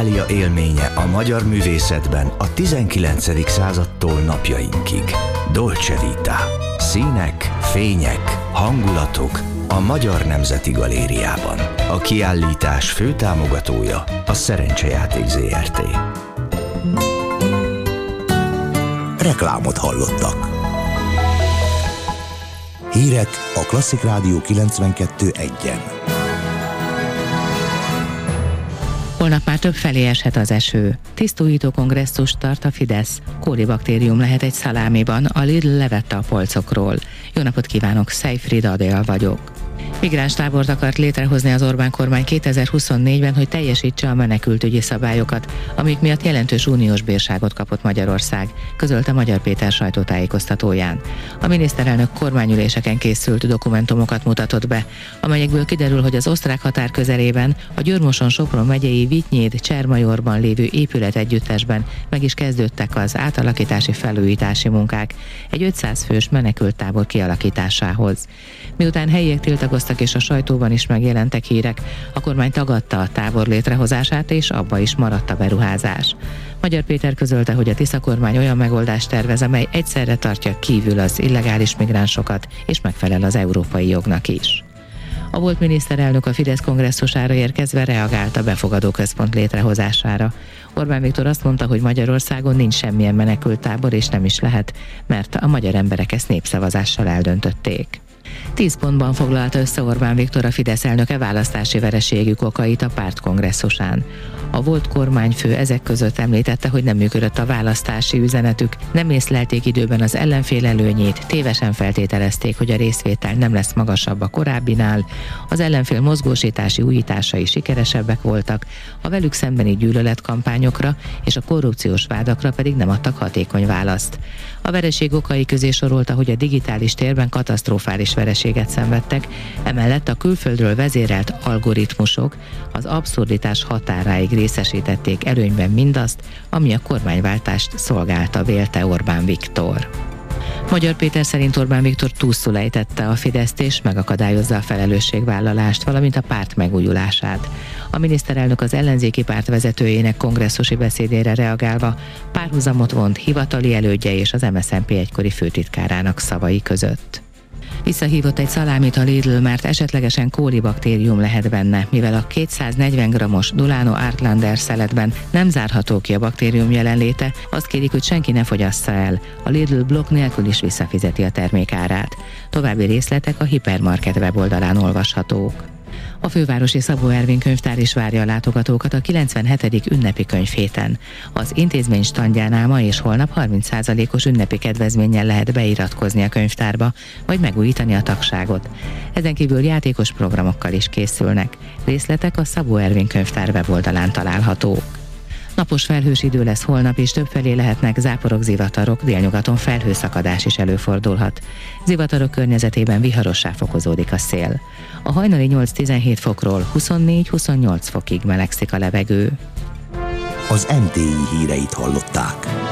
Itália élménye a magyar művészetben a 19. századtól napjainkig. Dolce Vita. Színek, fények, hangulatok a Magyar Nemzeti Galériában. A kiállítás fő támogatója a Szerencsejáték Zrt. Reklámot hallottak. Hírek a Klasszik Rádió 92.1-en. Holnap már több felé eshet az eső. Tisztújító kongresszust tart a Fidesz. Kólibaktérium lehet egy szalámiban, a Lidl levette a polcokról. Jó napot kívánok, Szejfrid Adél vagyok. Migránstábort akart létrehozni az Orbán kormány 2024-ben, hogy teljesítse a menekültügyi szabályokat, amik miatt jelentős uniós bírságot kapott Magyarország, közölte Magyar Péter sajtótájékoztatóján. A miniszterelnök kormányüléseken készült dokumentumokat mutatott be, amelyekből kiderül, hogy az osztrák határ közelében, a Győr-Moson-Sopron megyei Vitynéd-Csermajorban lévő épületegyüttesben meg is kezdődtek az átalakítási felújítási munkák egy 500 fős menekülttábor kialakításához. Miután helyiek tiltakoztak és a sajtóban is megjelentek hírek, a kormány tagadta a tábor létrehozását, és abba is maradt a beruházás. Magyar Péter közölte, hogy a Tisza kormány olyan megoldást tervez, amely egyszerre tartja kívül az illegális migránsokat, és megfelel az európai jognak is. A volt miniszterelnök a Fidesz kongresszusára érkezve reagált a befogadó központ létrehozására. Orbán Viktor azt mondta, hogy Magyarországon nincs semmilyen menekülttábor, és nem is lehet, mert a magyar emberek ezt népszavazással eldöntötték. 10 pontban foglalta össze Orbán Viktor, a Fidesz elnöke választási vereségük okait a párt kongresszusán. A volt kormányfő ezek között említette, hogy nem működött a választási üzenetük, nem észlelték időben az ellenfél előnyét, tévesen feltételezték, hogy a részvétel nem lesz magasabb a korábbinál, az ellenfél mozgósítási újításai sikeresebbek voltak, a velük szembeni gyűlöletkampányokra és a korrupciós vádakra pedig nem adtak hatékony választ. A vereség okai közé sorolta, hogy a digitális térben katasztrofális vereséget szenvedtek, emellett a külföldről vezérelt algoritmusok az abszurditás határáig részesítették előnyben mindazt, ami a kormányváltást szolgálta, vélte Orbán Viktor. Magyar Péter szerint Orbán Viktor túlszul ejtette a Fideszt és megakadályozza a felelősségvállalást, valamint a párt megújulását. A miniszterelnök az ellenzéki párt vezetőjének kongresszusi beszédére reagálva párhuzamot vont hivatali elődje és az MSZNP egykori főtitkárának szavai között. Visszahívott egy szalámit a Lidl, mert esetlegesen kólibaktérium lehet benne, mivel a 240 g-os Dulano Artlander szeletben nem zárható ki a baktérium jelenléte, azt kérik, hogy senki ne fogyassza el. A Lidl blokk nélkül is visszafizeti a termék árát. További részletek a Hipermarket weboldalán olvashatók. A fővárosi Szabó Ervin könyvtár is várja a látogatókat a 97. ünnepi könyvhéten. Az intézmény standjánál ma és holnap 30%-os ünnepi kedvezménnyel lehet beiratkozni a könyvtárba, vagy megújítani a tagságot. Ezen kívül játékos programokkal is készülnek. Részletek a Szabó Ervin könyvtár weboldalán találhatók. Napos felhős idő lesz holnap, és többfelé lehetnek záporok, zivatarok, délnyugaton felhőszakadás is előfordulhat. Zivatarok környezetében viharossá fokozódik a szél. A hajnali 8-17 fokról 24-28 fokig melegszik a levegő. Az MTI híreit hallották.